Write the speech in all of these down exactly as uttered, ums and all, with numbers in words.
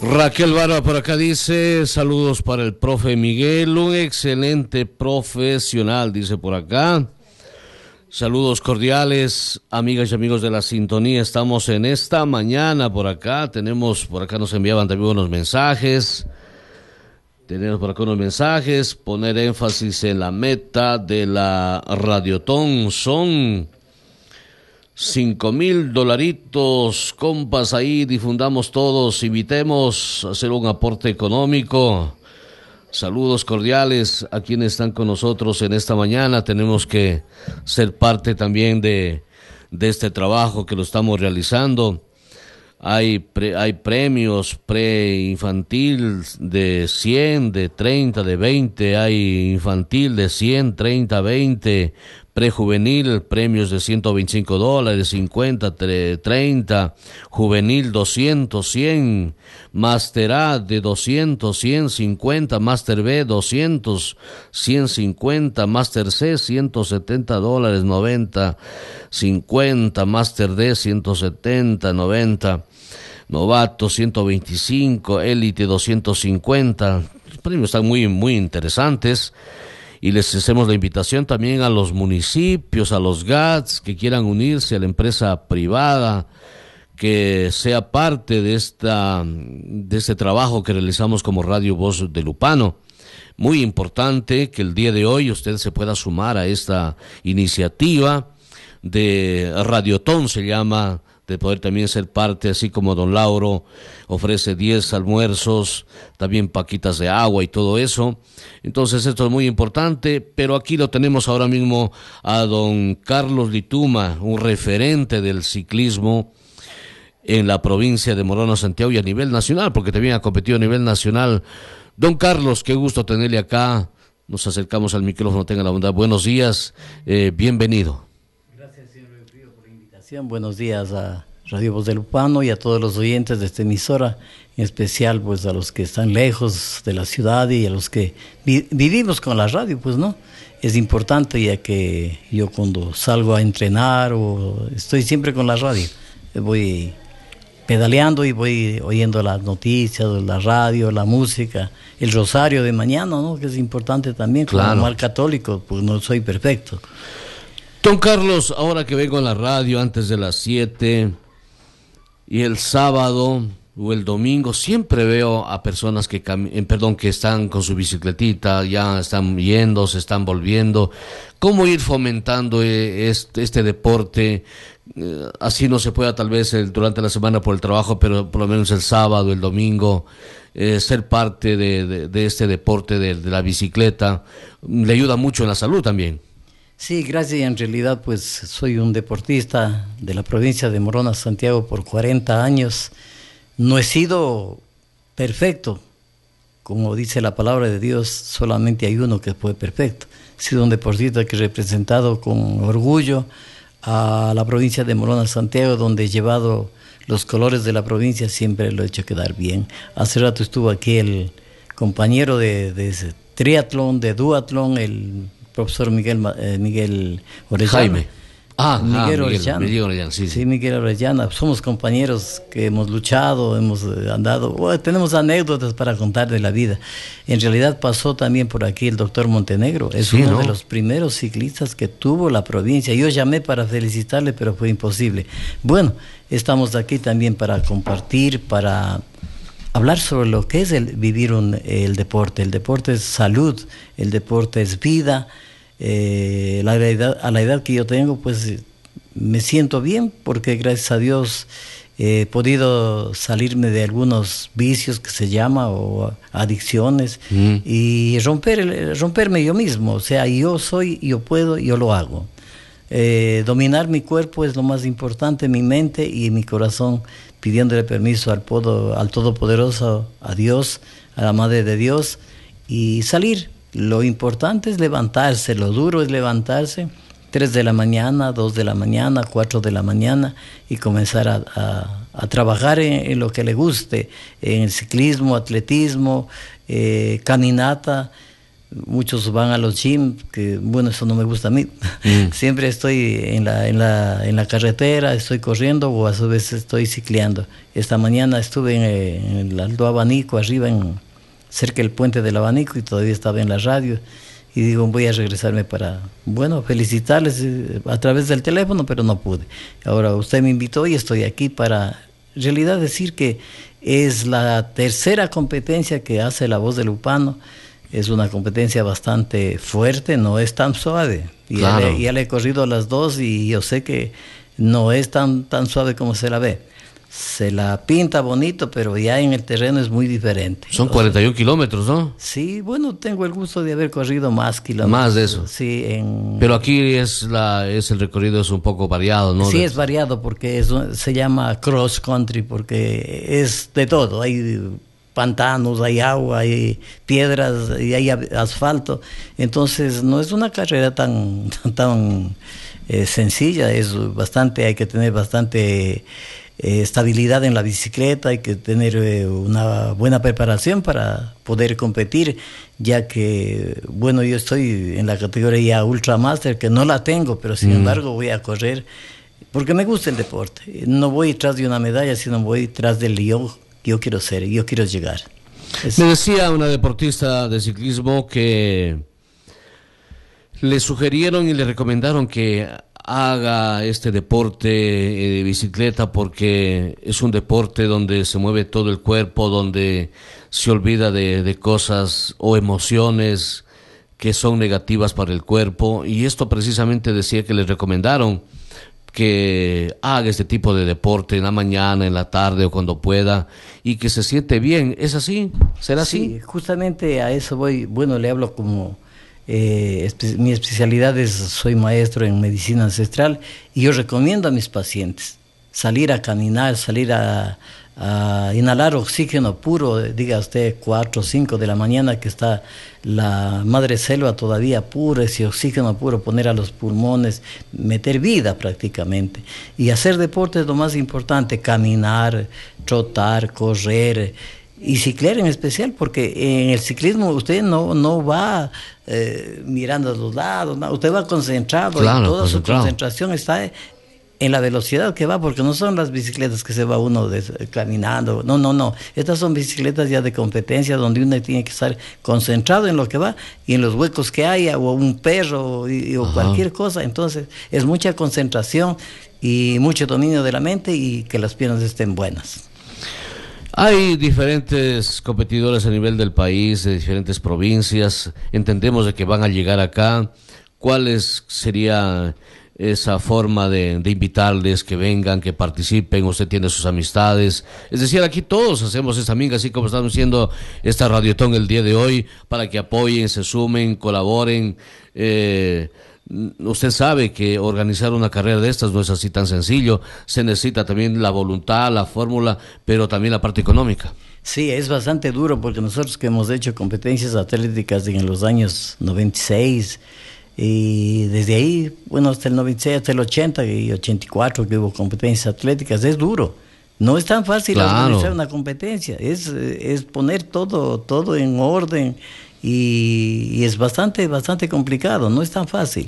Raquel Barba por acá dice, saludos para el profe Miguel, un excelente profesional, dice por acá. Saludos cordiales, amigas y amigos de la sintonía, estamos en esta mañana por acá, tenemos, por acá nos enviaban también unos mensajes, tenemos por acá unos mensajes, poner énfasis en la meta de la Radiotón, son cinco mil dolaritos, compas, ahí difundamos todos, invitemos a hacer un aporte económico. Saludos cordiales a quienes están con nosotros en esta mañana. Tenemos que ser parte también de, de este trabajo que lo estamos realizando. Hay, pre, hay premios pre-infantil de cien, de treinta, de veinte. Hay infantil de cien, treinta, veinte. Prejuvenil, premios de ciento veinticinco dólares, cincuenta, treinta, juvenil doscientos, cien, Master A de doscientos, cien, cincuenta, Master B doscientos, ciento cincuenta, Master C ciento setenta dólares, noventa, cincuenta, Master D ciento setenta, noventa, novato ciento veinticinco, élite doscientos cincuenta. Los premios están muy, muy interesantes. Y les hacemos la invitación también a los municipios, a los G A Ts que quieran unirse a la empresa privada, que sea parte de esta de este trabajo que realizamos como Radio Voz de Lupano. Muy importante que el día de hoy usted se pueda sumar a esta iniciativa de Radiotón, se llama, de poder también ser parte, así como don Lauro ofrece diez almuerzos, también paquitas de agua y todo eso. Entonces esto es muy importante, pero aquí lo tenemos ahora mismo a don Carlos Lituma, un referente del ciclismo en la provincia de Morona, Santiago y a nivel nacional, porque también ha competido a nivel nacional. Don Carlos, qué gusto tenerle acá, nos acercamos al micrófono, tenga la bondad. Buenos días, eh, bienvenido. Buenos días a Radio Voz de Lupano y a todos los oyentes de esta emisora, en especial pues a los que están lejos de la ciudad y a los que vi- vivimos con la radio, pues no, es importante, ya que yo cuando salgo a entrenar o estoy siempre con la radio, voy pedaleando y voy oyendo las noticias, la radio, la música, el rosario de mañana, ¿no? Que es importante también, como Claro. mal católico, pues no soy perfecto. Don Carlos, ahora que vengo a la radio antes de las siete y el sábado o el domingo, siempre veo a personas que cami- eh, perdón, que están con su bicicletita, ya están yendo, se están volviendo. ¿Cómo ir fomentando eh, este, este deporte? Eh, así no se pueda tal vez el, durante la semana por el trabajo, pero por lo menos el sábado, el domingo, eh, ser parte de, de, de este deporte de, de la bicicleta, le ayuda mucho en la salud también. Sí, gracias. En realidad, pues soy un deportista de la provincia de Morona, Santiago, por cuarenta años. No he sido perfecto. Como dice la palabra de Dios, solamente hay uno que fue perfecto. He sido un deportista que he representado con orgullo a la provincia de Morona, Santiago, donde he llevado los colores de la provincia, siempre lo he hecho quedar bien. Hace rato estuvo aquí el compañero de, de ese triatlón, de duatlón, el profesor Miguel eh, Miguel Orellana. Jaime. Ah, Miguel, ah, Miguel Orellana. Miguel Orellana, sí, sí. Sí, Miguel Orellana. Somos compañeros que hemos luchado, hemos eh, andado. Bueno, tenemos anécdotas para contar de la vida. En realidad pasó también por aquí el doctor Montenegro. Es Sí, uno ¿no? de los primeros ciclistas que tuvo la provincia. Yo llamé para felicitarle, pero fue imposible. Bueno, estamos aquí también para compartir, para hablar sobre lo que es el vivir un, el deporte. El deporte es salud, el deporte es vida. Eh, la edad, a la edad que yo tengo, pues me siento bien, porque gracias a Dios eh, he podido salirme de algunos vicios que se llama o adicciones, mm. y romper el, romperme yo mismo. O sea, yo soy, yo puedo, yo lo hago. Eh, dominar mi cuerpo es lo más importante, mi mente y mi corazón, pidiéndole permiso al, podo, al Todopoderoso, a Dios, a la Madre de Dios, y salir. Lo importante es levantarse, lo duro es levantarse, tres de la mañana, dos de la mañana, cuatro de la mañana, y comenzar a, a, a trabajar en, en lo que le guste, en el ciclismo, atletismo, eh, caminata, muchos van a los gym, que bueno, eso no me gusta a mí. Mm. Siempre estoy en la, en, la, en la carretera, estoy corriendo o a su vez estoy cicleando. Esta mañana estuve en, en el Alto Abanico, arriba, en, cerca del puente del Abanico, y todavía estaba en la radio. Y digo, voy a regresarme para, bueno, felicitarles a través del teléfono, pero no pude. Ahora usted me invitó y estoy aquí para, en realidad, decir que es la tercera competencia que hace La Voz del Upano. Es una competencia bastante fuerte, no es tan suave. Y claro. ya, le, ya le he corrido las dos y yo sé que no es tan, tan suave como se la ve. Se la pinta bonito, pero ya en el terreno es muy diferente. Son cuarenta y un kilómetros, ¿no? Sí, bueno, tengo el gusto de haber corrido más kilómetros. Más de eso. Sí, en... Pero aquí es la es el recorrido es un poco variado, ¿no? Sí, de... es variado porque es, se llama cross country, porque es de todo. Hay pantanos, hay agua, hay piedras y hay asfalto. Entonces no es una carrera tan, tan eh, sencilla, es bastante, hay que tener bastante... Eh, estabilidad en la bicicleta, hay que tener eh, una buena preparación para poder competir, ya que, bueno, yo estoy en la categoría Ultramaster, que no la tengo, pero sin mm. embargo voy a correr, porque me gusta el deporte. No voy tras de una medalla, sino voy tras del yo que yo quiero ser, yo quiero llegar. Es... Me decía una deportista de ciclismo que le sugirieron y le recomendaron que haga este deporte de bicicleta porque es un deporte donde se mueve todo el cuerpo, donde se olvida de, de cosas o emociones que son negativas para el cuerpo, y esto precisamente decía que les recomendaron que haga este tipo de deporte en la mañana, en la tarde o cuando pueda, y que se siente bien. ¿Es así? ¿Será sí, así? Justamente a eso voy. Bueno, le hablo como... Eh, espe- mi especialidad es, soy maestro en medicina ancestral, y yo recomiendo a mis pacientes salir a caminar, salir a, a inhalar oxígeno puro, diga usted cuatro o cinco de la mañana, que está la madre selva todavía pura, ese oxígeno puro, poner a los pulmones, meter vida prácticamente, y hacer deporte es lo más importante, caminar, trotar, correr y ciclar en especial, porque en el ciclismo usted no, no va eh, mirando a los lados, no, usted va concentrado, claro, y toda concentrado. Su concentración está en la velocidad que va, porque no son las bicicletas que se va uno de, caminando, no, no, no, estas son bicicletas ya de competencia, donde uno tiene que estar concentrado en lo que va y en los huecos que haya, o un perro y, o cualquier cosa. Entonces es mucha concentración y mucho dominio de la mente, y que las piernas estén buenas. Hay diferentes competidores a nivel del país, de diferentes provincias. Entendemos de que van a llegar acá. ¿Cuál sería esa forma de, de invitarles, que vengan, que participen? Usted tiene sus amistades. Es decir, aquí todos hacemos esta amiga, así como estamos haciendo esta radiotón el día de hoy, para que apoyen, se sumen, colaboren. Eh, Usted sabe que organizar una carrera de estas no es así tan sencillo. Se necesita también la voluntad, la fórmula, pero también la parte económica. Sí, es bastante duro, porque nosotros que hemos hecho competencias atléticas en los años noventa y seis, y desde ahí, bueno, hasta el noventa y seis, hasta el ochenta y ochenta y cuatro que hubo competencias atléticas, es duro. No es tan fácil claro. organizar una competencia, es, es poner todo, todo en orden. Y, y es bastante, bastante complicado, no es tan fácil.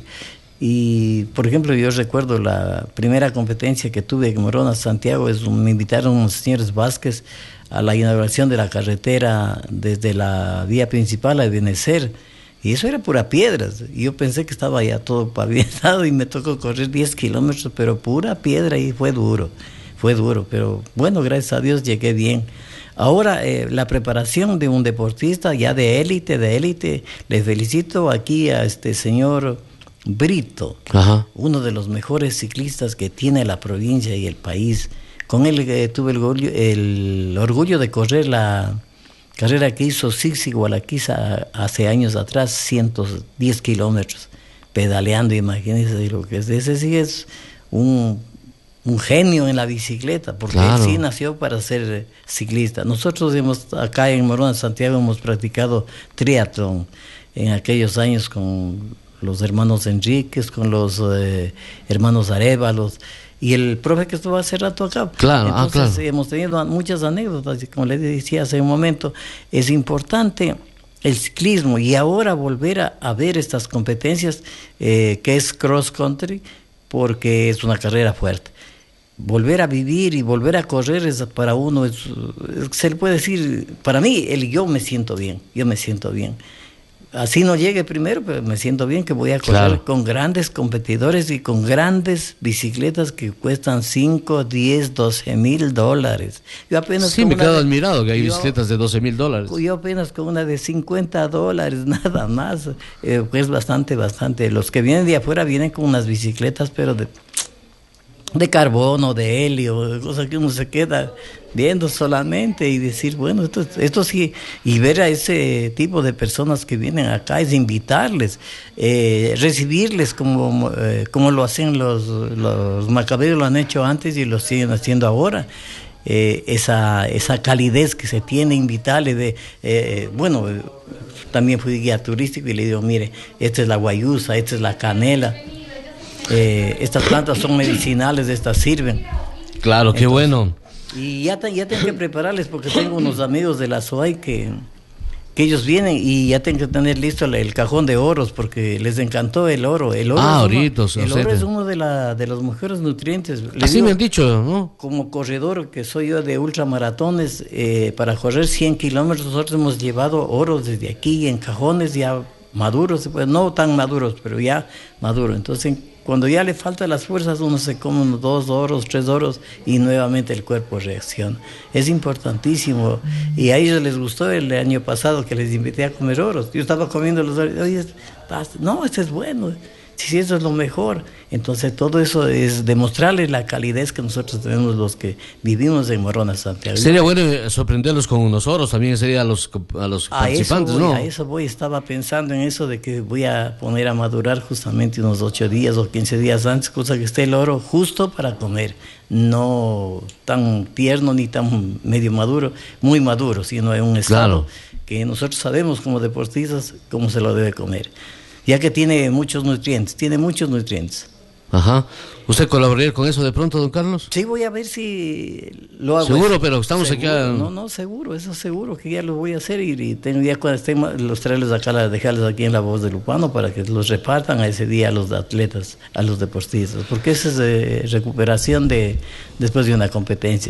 Y, por ejemplo, yo recuerdo la primera competencia que tuve en Morona, Santiago, es, me invitaron los señores Vázquez a la inauguración de la carretera desde la vía principal a Benecer, y eso era pura piedras. Y yo pensé que estaba ya todo pavimentado y me tocó correr diez kilómetros, pero pura piedra, y fue duro, fue duro, pero bueno, gracias a Dios llegué bien. Ahora, eh, la preparación de un deportista ya de élite, de élite, le felicito aquí a este señor Brito, Ajá. uno de los mejores ciclistas que tiene la provincia y el país. Con él eh, tuve el orgullo, el orgullo de correr la carrera que hizo Sixi Gualaquiza hace años atrás, ciento diez kilómetros, pedaleando, imagínense lo que es. Ese sí es un... un genio en la bicicleta, porque claro. él sí nació para ser ciclista. Nosotros hemos, acá en Morona, Santiago, hemos practicado triatlón en aquellos años con los hermanos Enríquez, con los eh, hermanos Arévalos, y el profe que estuvo hace rato acá. Claro, Entonces, ah, claro. hemos tenido muchas anécdotas, y como les decía hace un momento, es importante el ciclismo, y ahora volver a, a ver estas competencias eh, que es cross country, porque es una carrera fuerte. Volver a vivir y volver a correr es para uno, es, se le puede decir, para mí, el, yo me siento bien, yo me siento bien. Así no llegue primero, pero me siento bien que voy a correr claro. con grandes competidores y con grandes bicicletas que cuestan cinco, diez, doce mil dólares. Yo apenas sí, me quedo de, admirado que hay yo, bicicletas de doce mil dólares. Yo apenas con una de cincuenta dólares, nada más. Eh, pues bastante, bastante. Los que vienen de afuera vienen con unas bicicletas, pero de... de carbono, de helio, cosas que uno se queda viendo solamente y decir, bueno, esto, esto sí, y ver a ese tipo de personas que vienen acá es invitarles, eh, recibirles como, eh, como lo hacen los, los macabeos, lo han hecho antes y lo siguen haciendo ahora. Eh, esa, esa calidez que se tiene, invitarle de, eh, bueno, también fui guía turístico y le digo, mire, esta es la guayusa, esta es la canela. Eh, estas plantas son medicinales, estas sirven. Claro, qué Entonces, bueno. Y ya, te, ya tengo que prepararles porque tengo unos amigos de la S O A I que, que ellos vienen y ya tengo que tener listo el, el cajón de oros porque les encantó el oro. El oro, ah, es, oritos, uno, el oro es uno de, la, de los mejores nutrientes. Les Así digo, me han dicho, ¿no? Como corredor que soy yo de ultramaratones, eh, para correr cien kilómetros nosotros hemos llevado oros desde aquí en cajones ya maduros, pues no tan maduros, pero ya maduros. Entonces, cuando ya le faltan las fuerzas, uno se come unos dos oros, tres oros y nuevamente el cuerpo reacciona. Es importantísimo. Y a ellos les gustó el año pasado que les invité a comer oros. Yo estaba comiendo los oros. Oye, no, este es bueno. Sí, sí, eso es lo mejor. Entonces todo eso es demostrarles la calidez que nosotros tenemos los que vivimos en Morona, Santiago. Sería bueno sorprenderlos con unos oros, también sería a los, a los a participantes, eso voy, ¿no? A eso voy, estaba pensando en eso de que voy a poner a madurar justamente unos ocho días o quince días antes, cosa que esté el oro justo para comer, no tan tierno ni tan medio maduro, muy maduro, sino en un estado claro. que nosotros sabemos como deportistas cómo se lo debe comer. Ya que tiene muchos nutrientes, tiene muchos nutrientes. Ajá. ¿Usted colaboraría con eso de pronto, don Carlos? Sí, voy a ver si lo hago. Seguro, pero estamos seguro, aquí a... No, no, seguro, eso seguro que ya lo voy a hacer y, y tengo ya cuando estén los traerlos acá, dejarlos aquí en La Voz de Lupano para que los repartan a ese día a los atletas, a los deportistas, porque esa es eh, recuperación de después de una competencia.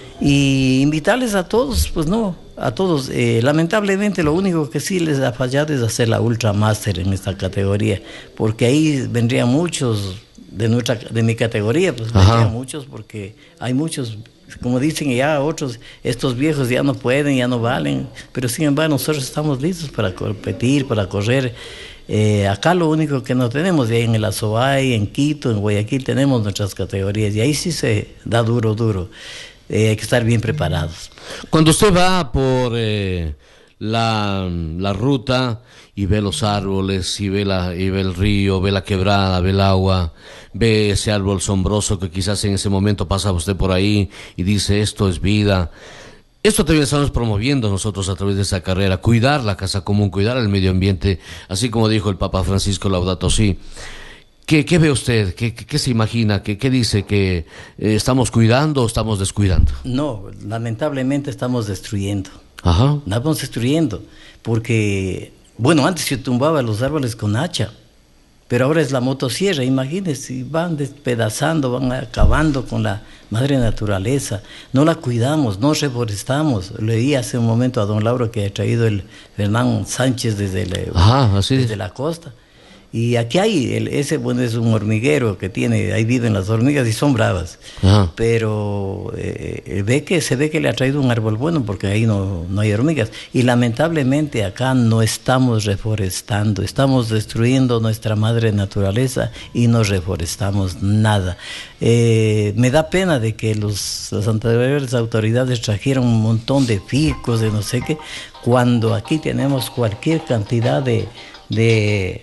Y invitarles a todos, pues no, a todos. Eh, lamentablemente lo único que sí les ha fallado es hacer la Ultramaster en esta categoría, porque ahí vendrían muchos de nuestra de mi categoría, pues Ajá. vendrían muchos porque hay muchos, como dicen ya otros, estos viejos ya no pueden, ya no valen, pero sin embargo nosotros estamos listos para competir, para correr. Eh, acá lo único que no tenemos, y ahí en el Azoay, en Quito, en Guayaquil tenemos nuestras categorías y ahí sí se da duro, duro. Eh, hay que estar bien preparados. Cuando usted va por eh, la, la ruta y ve los árboles y ve, la, y ve el río, ve la quebrada, ve el agua, ve ese árbol sombroso que quizás en ese momento pasa usted por ahí y dice esto es vida. Esto también estamos promoviendo nosotros a través de esa carrera, cuidar la casa común, cuidar el medio ambiente, así como dijo el Papa Francisco Laudato Si. ¿Qué, qué ve usted? ¿Qué, qué, qué se imagina? ¿Qué, qué dice? ¿Que eh, estamos cuidando o estamos descuidando? No, lamentablemente estamos destruyendo. Ajá. Estamos destruyendo. Porque, bueno, antes se tumbaba los árboles con hacha, pero ahora es la motosierra. Imagínense, van despedazando, van acabando con la madre naturaleza. No la cuidamos, no reforestamos. Leí hace un momento a don Lauro que ha traído el Fernán Sánchez desde, el, Ajá, así desde la costa. Y aquí hay, el, ese bueno es un hormiguero que tiene, ahí viven las hormigas y son bravas. Ajá. Pero eh, ve que, se ve que le ha traído un árbol bueno porque ahí no, no hay hormigas. Y lamentablemente acá no estamos reforestando, estamos destruyendo nuestra madre naturaleza y no reforestamos nada. Eh, me da pena de que los, las anteriores autoridades trajeron un montón de ficos, de no sé qué, cuando aquí tenemos cualquier cantidad de... de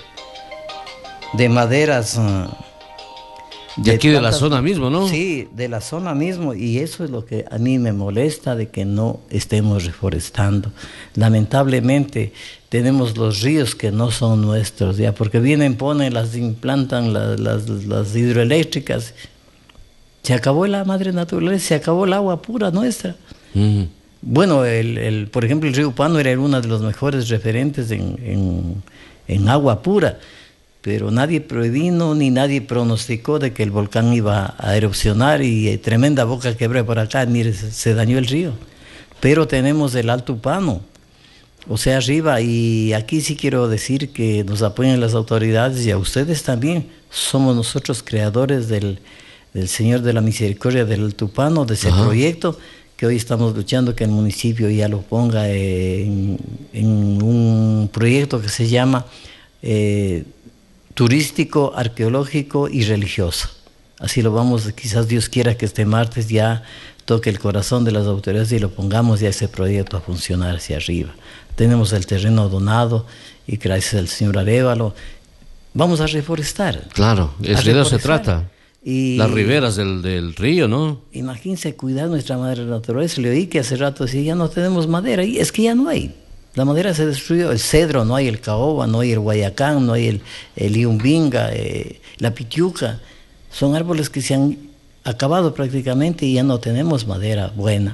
de maderas uh, de, de aquí tantas, de la zona mismo, ¿no? Sí, de la zona mismo, y eso es lo que a mí me molesta, de que no estemos reforestando. Lamentablemente tenemos los ríos que no son nuestros, ya, porque vienen, ponen, las implantan las, las, las hidroeléctricas, se acabó la madre naturaleza, se acabó el agua pura nuestra. Uh-huh. bueno, el, el, por ejemplo, el río Pano era uno de los mejores referentes en, en, en agua pura, pero nadie previno ni nadie pronosticó de que el volcán iba a erupcionar y eh, tremenda boca quebró por acá, mire, se, se dañó el río. Pero tenemos el Alto Pano, o sea, arriba, y aquí sí quiero decir que nos apoyan las autoridades y a ustedes también. Somos nosotros creadores del, del Señor de la Misericordia del Alto Pano, de ese Ajá. proyecto, que hoy estamos luchando que el municipio ya lo ponga en, en un proyecto que se llama eh, turístico, arqueológico y religioso. Así lo vamos, quizás Dios quiera que este martes ya toque el corazón de las autoridades y lo pongamos ya ese proyecto a funcionar hacia arriba. Tenemos el terreno donado y gracias al señor Arévalo vamos a reforestar. Claro, es de eso se trata. Y las riberas del, del río, ¿no? Imagínense cuidar nuestra madre naturaleza. Le oí que hace rato decía, ya no tenemos madera, y es que ya no hay. La madera se destruyó, el cedro, no hay el caoba, no hay el guayacán, no hay el, el iumbinga, eh, la pitiuca. Son árboles que se han acabado prácticamente y ya no tenemos madera buena.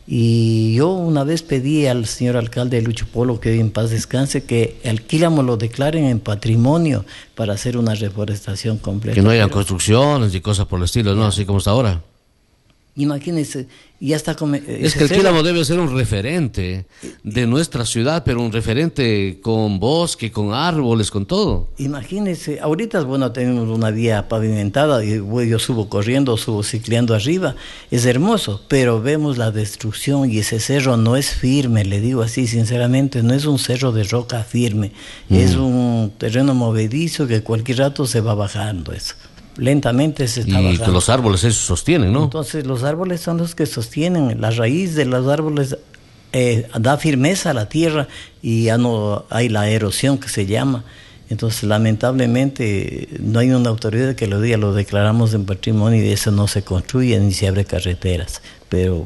Y yo una vez pedí al señor alcalde Lucho Polo, que hoy en paz descanse, que el Quílamo lo declaren en patrimonio para hacer una reforestación completa. Que no haya construcciones y cosas por el estilo, ¿no? Así como está ahora. Imagínense, ya está... Es que el Quílamo debe ser un referente de nuestra ciudad, pero un referente con bosque, con árboles, con todo. Imagínense, ahorita, bueno, tenemos una vía pavimentada, y yo subo corriendo, subo cicleando arriba, es hermoso, pero vemos la destrucción y ese cerro no es firme, le digo así sinceramente, no es un cerro de roca firme, mm. es un terreno movedizo que cualquier rato se va bajando eso. Lentamente se está y bajando. Que los árboles eso sostienen, ¿no? Entonces los árboles son los que sostienen, la raíz de los árboles eh, da firmeza a la tierra y ya no hay la erosión que se llama. Entonces lamentablemente no hay una autoridad que lo diga, lo declaramos en patrimonio y eso no se construye ni se abre carreteras, pero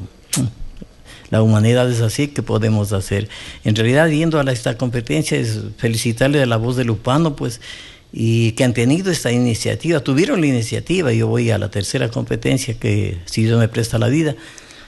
la humanidad es así, que podemos hacer. En realidad, yendo a esta competencia, es felicitarle a la voz de Lupano, pues, y que han tenido esta iniciativa, tuvieron la iniciativa. Yo voy a la tercera competencia, que si Dios me presta la vida,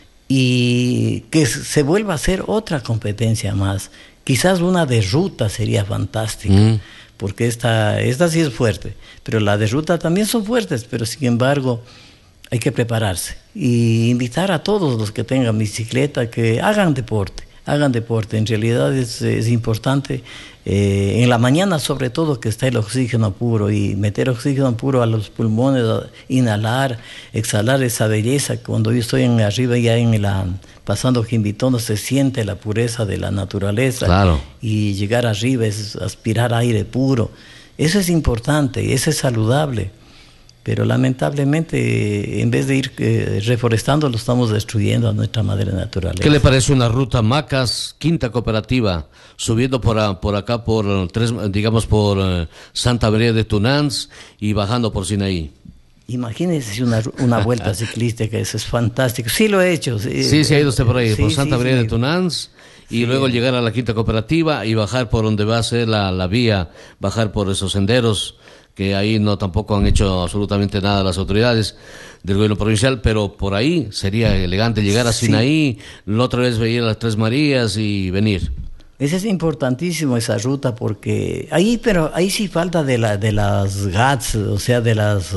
y que se vuelva a hacer otra competencia más, quizás una de ruta sería fantástica, mm. porque esta, esta sí es fuerte, pero la de ruta también son fuertes, pero sin embargo hay que prepararse y invitar a todos los que tengan bicicleta que hagan deporte, hagan deporte. En realidad es, es importante, eh, en la mañana sobre todo, que está el oxígeno puro, y meter oxígeno puro a los pulmones, inhalar, exhalar esa belleza. Cuando yo estoy en arriba ya en la pasando Quimbitono se siente la pureza de la naturaleza, claro. Y llegar arriba es aspirar aire puro. Eso es importante, eso es saludable. Pero lamentablemente, en vez de ir eh, reforestando, lo estamos destruyendo a nuestra madre naturaleza. ¿Qué le parece una ruta Macas, Quinta Cooperativa, subiendo por, a, por acá, por tres, digamos por uh, Santa María de Tunans y bajando por Sinaí? Imagínese una, una vuelta ciclística, eso es fantástico. Sí lo he hecho. Sí, sí, sí ha ido usted por ahí, sí, por Santa sí, María sí, de Tunans. Y sí, luego llegar a la Quinta Cooperativa y bajar por donde va a ser la, la vía, bajar por esos senderos, que ahí no tampoco han hecho absolutamente nada las autoridades del gobierno provincial, pero por ahí sería elegante llegar a Sinaí, sí. La otra vez veía las Tres Marías y venir. Ese es importantísimo, esa ruta, porque ahí, pero ahí sí falta de la de las G A T S, o sea, de las,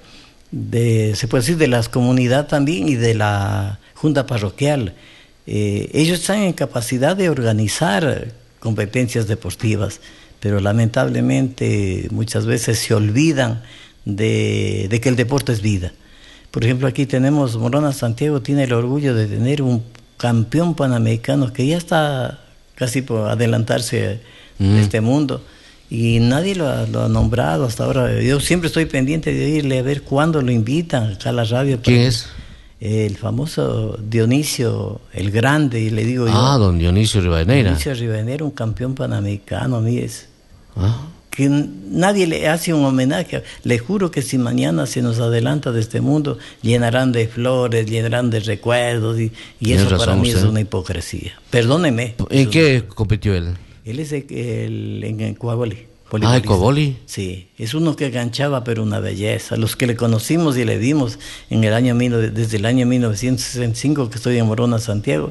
de, se puede decir, de las comunidades también y de la Junta Parroquial. Eh, ellos están en capacidad de organizar competencias deportivas, pero lamentablemente muchas veces se olvidan de, de que el deporte es vida. Por ejemplo, aquí tenemos, Morona Santiago tiene el orgullo de tener un campeón panamericano que ya está casi por adelantarse mm. de este mundo, y nadie lo ha, lo ha nombrado hasta ahora. Yo siempre estoy pendiente de irle a ver cuándo lo invitan acá a la radio. ¿Quién es? El famoso Dionisio el Grande, y le digo yo. Ah, don Dionisio Rivadeneira. Dionisio Rivadeneira, un campeón panamericano, mire. Ah. Que nadie le hace un homenaje. Le juro que si mañana se nos adelanta de este mundo, llenarán de flores, llenarán de recuerdos, y, y eso razón, para mí usted. Es una hipocresía. Perdóneme. ¿En qué compitió él? Él es el, el, en el Coaboli. Ah, ¿el Coaboli? Sí, es uno que ganchaba, pero una belleza. Los que le conocimos y le vimos en el año desde el año mil novecientos sesenta y cinco, que estoy en Morona, Santiago,